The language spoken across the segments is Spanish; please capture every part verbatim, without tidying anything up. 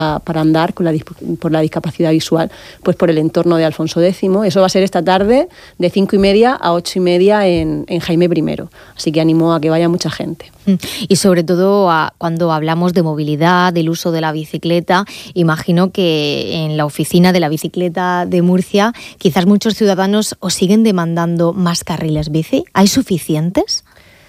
para andar con la, por la discapacidad visual, pues por el entorno de Alfonso X. Eso va a ser esta tarde de cinco y media a ocho y media en, en Jaime I. Así que animo a que vaya mucha gente. Y sobre todo a, cuando hablamos de movilidad, del uso de la bicicleta, imagino que en la oficina de la bicicleta de Murcia quizás muchos ciudadanos os siguen demandando más carriles bici. ¿Hay suficientes?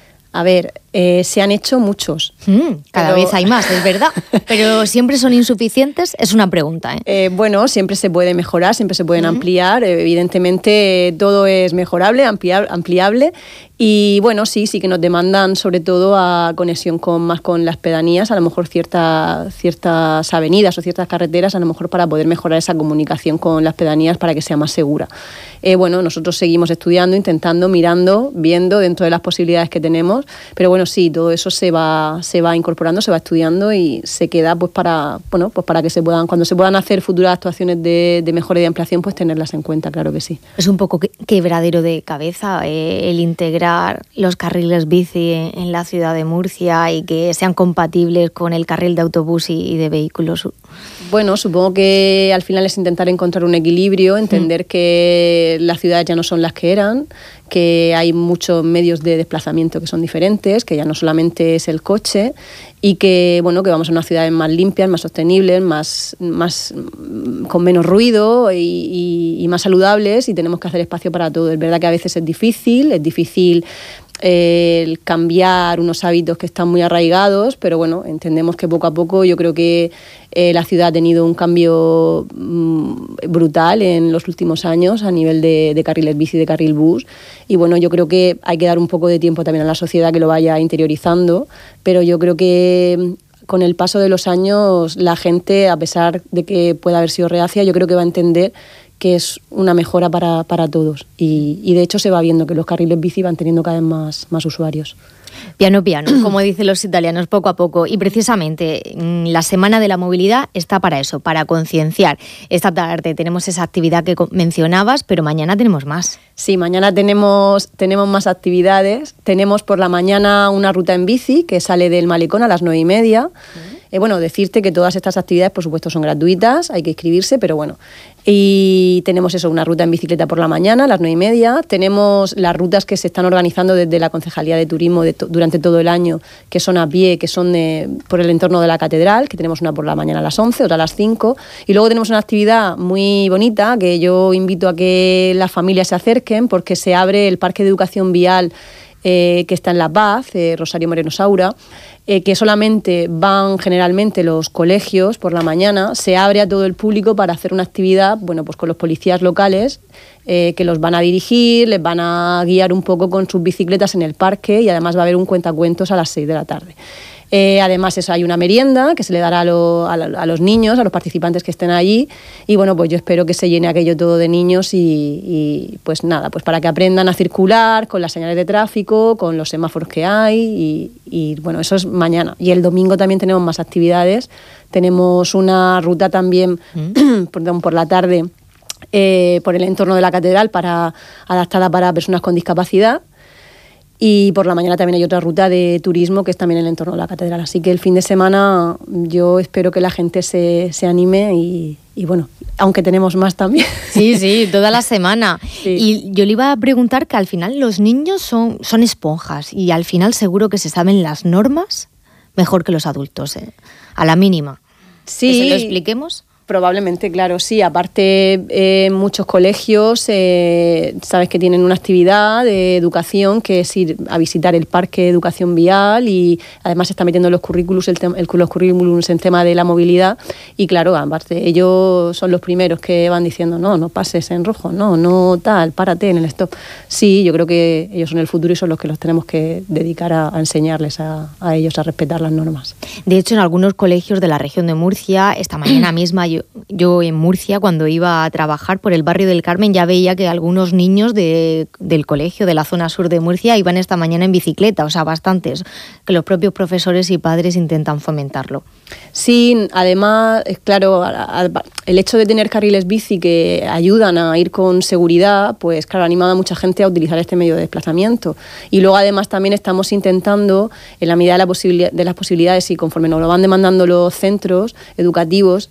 A ver, eh, se han hecho muchos. Mm, cada pero... vez hay más, es verdad. Pero ¿siempre son insuficientes? Es una pregunta. ¿eh? Eh, bueno, siempre se puede mejorar, siempre se pueden uh-huh. ampliar. Evidentemente todo es mejorable, ampliable, ampliable. Y bueno, sí, sí que nos demandan sobre todo a conexión con más con las pedanías, a lo mejor cierta, ciertas avenidas o ciertas carreteras, a lo mejor para poder mejorar esa comunicación con las pedanías para que sea más segura. Eh, bueno, nosotros seguimos estudiando, intentando, mirando, viendo dentro de las posibilidades que tenemos, pero bueno, sí, todo eso se va, se va incorporando, se va estudiando y se queda pues para, bueno, pues para que se puedan, cuando se puedan hacer futuras actuaciones de, de mejora y de ampliación, pues tenerlas en cuenta, claro que sí. Es un poco quebradero de cabeza eh, el integrar los carriles bici en la ciudad de Murcia y que sean compatibles con el carril de autobús y, y de vehículos. Bueno, supongo que al final es intentar encontrar un equilibrio, entender mm. que las ciudades ya no son las que eran, que hay muchos medios de desplazamiento que son diferentes, que ya no solamente es el coche y que bueno que vamos a unas ciudades más limpias, más sostenibles, más, más con menos ruido y, y, y más saludables, y tenemos que hacer espacio para todo. Es verdad que a veces es difícil, es difícil eh, el cambiar unos hábitos que están muy arraigados, pero bueno, entendemos que poco a poco yo creo que eh, la ciudad ha tenido un cambio mmm, brutal en los últimos años a nivel de, de carriles bici, de carril bus, y bueno, yo creo que hay que dar un poco de tiempo también a la sociedad que lo vaya interiorizando, pero yo creo que con el paso de los años la gente, a pesar de que pueda haber sido reacia, yo creo que va a entender que es una mejora para, para todos y, y de hecho se va viendo que los carriles bici van teniendo cada vez más, más usuarios. Piano piano, como dicen los italianos, poco a poco. Y precisamente la Semana de la Movilidad está para eso, para concienciar. Esta tarde tenemos esa actividad que mencionabas, pero mañana tenemos más. Sí, mañana tenemos, tenemos más actividades. Tenemos por la mañana una ruta en bici que sale del Malecón a las nueve y media. Uh-huh. Eh, bueno, decirte que todas estas actividades, por supuesto, son gratuitas, hay que inscribirse, pero bueno. Y tenemos eso, una ruta en bicicleta por la mañana a las nueve y media. Tenemos las rutas que se están organizando desde la Concejalía de Turismo de to- durante todo el año, que son a pie, que son de, por el entorno de la Catedral, que tenemos una por la mañana a las once, otra a las cinco. Y luego tenemos una actividad muy bonita que yo invito a que las familias se acerquen, porque se abre el Parque de Educación Vial eh, que está en La Paz, eh, Rosario Moreno Saura, eh, que solamente van generalmente los colegios por la mañana. Se abre a todo el público para hacer una actividad, bueno, pues con los policías locales, eh, que los van a dirigir, les van a guiar un poco con sus bicicletas en el parque, y además va a haber un cuentacuentos a las seis de la tarde. Eh, además, eso, hay una merienda que se le dará a, lo, a, a los niños, a los participantes que estén allí, y bueno, pues yo espero que se llene aquello todo de niños y, y pues nada, pues para que aprendan a circular con las señales de tráfico, con los semáforos que hay, y, y bueno, eso es mañana. Y el domingo también tenemos más actividades. Tenemos una ruta también mm. perdón, por la tarde eh, por el entorno de la Catedral, para, adaptada para personas con discapacidad. Y por la mañana también hay otra ruta de turismo que es también en el entorno de la Catedral. Así que el fin de semana yo espero que la gente se, se anime y, y bueno, aunque tenemos más también. Sí, sí, toda la semana. Sí. Y yo le iba a preguntar que al final los niños son, son esponjas y al final seguro que se saben las normas mejor que los adultos, ¿eh? A la mínima. Sí. ¿Que se lo expliquemos? Probablemente, claro, sí. Aparte, eh, muchos colegios, eh, sabes que tienen una actividad de educación que es ir a visitar el Parque de Educación Vial, y además se está metiendo los currículums, el, tem- el los currículums en tema de la movilidad, y claro, aparte ellos son los primeros que van diciendo no, no pases en rojo, no, no tal, párate en el stop. Sí, yo creo que ellos son el futuro y son los que los tenemos que dedicar a, a enseñarles a, a ellos a respetar las normas. De hecho, en algunos colegios de la región de Murcia, esta mañana misma yo yo, yo en Murcia, cuando iba a trabajar por el barrio del Carmen, ya veía que algunos niños de, del colegio de la zona sur de Murcia iban esta mañana en bicicleta, o sea, bastantes, que los propios profesores y padres intentan fomentarlo. Sí, además, claro, el hecho de tener carriles bici que ayudan a ir con seguridad, pues claro, ha animado a mucha gente a utilizar este medio de desplazamiento. Y luego además también estamos intentando, en la medida de, la posibilidad, de las posibilidades y conforme nos lo van demandando los centros educativos,